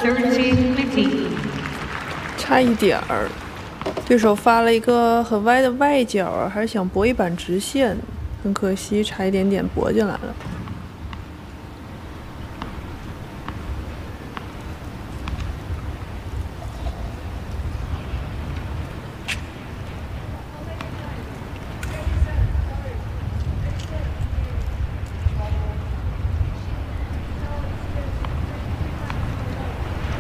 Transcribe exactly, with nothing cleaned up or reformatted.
thirteen fifteen。 差一点儿，对手发了一个很歪的外角，还是想搏一板直线，很可惜，差一点点搏进来了。